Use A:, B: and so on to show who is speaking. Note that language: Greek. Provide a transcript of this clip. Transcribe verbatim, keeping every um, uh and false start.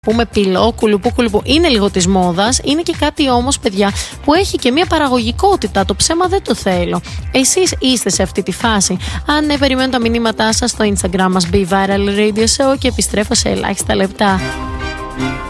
A: πούμε πυλό, κουλουπού, κουλουπού. Είναι λίγο της μόδας, είναι και κάτι όμως, παιδιά, που έχει και μια παραγωγικότητα. Το ψέμα δεν το θέλω. Εσείς είστε σε αυτή τη φάση? Αν ναι, περιμένω τα μηνύματά σας στο Instagram μας Be Viral Radio Show και επιστρέφω σε ελάχιστα λεπτά.